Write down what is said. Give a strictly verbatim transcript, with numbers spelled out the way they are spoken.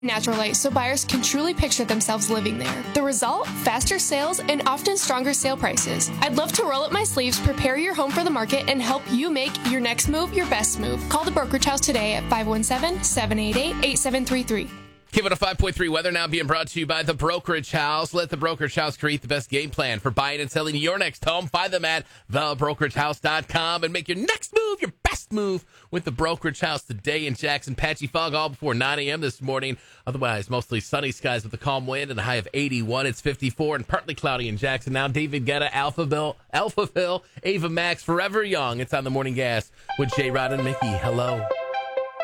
Natural light so buyers can truly picture themselves living there. The result? Faster sales and often stronger sale prices. I'd love to roll up my sleeves, prepare your home for the market, and help you make your next move your best move. Call the Brokerage House today at five one seven, seven eight eight, eight seven three three. K one oh five point three weather now being brought to you by the Brokerage House. Let the Brokerage House create the best game plan for buying and selling your next home. Find them at the brokerage house dot com and make your next move your best move with the Brokerage House today in Jackson. Patchy fog all before nine a.m. this morning. Otherwise, mostly sunny skies with a calm wind and a high of eighty-one. It's fifty-four and partly cloudy in Jackson. Now, David Guetta, Alphaville, Alphaville, Ava Max, Forever Young. It's on the Morning Gas with J. Rod and Mickey. Hello.